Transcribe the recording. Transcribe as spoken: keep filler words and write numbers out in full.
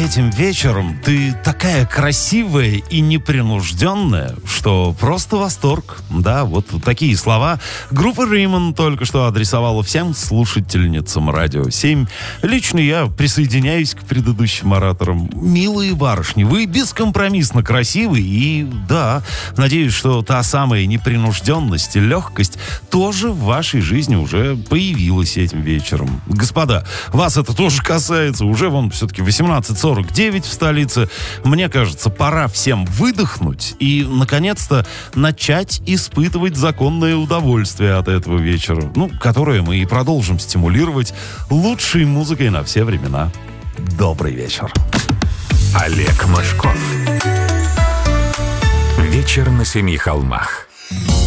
этим вечером ты такая красивая и непринужденная, что просто восторг. Да, вот такие слова группа Риман только что адресовала всем слушательницам Радио семь. Лично я присоединяюсь к предыдущим ораторам. Милые барышни, вы бескомпромиссно красивы, и да, надеюсь, что та самая непринужденность и легкость тоже в вашей жизни уже появилась этим вечером. Господа, вас это тоже касается. Уже вон все-таки восемнадцать сорок девять в столице. Мне кажется, пора всем выдохнуть и, наконец-то, начать испытывать законное удовольствие от этого вечера. Ну, которое мы и продолжим стимулировать лучшей музыкой на все времена. Добрый вечер. Олег Мошков. Вечер на семи холмах.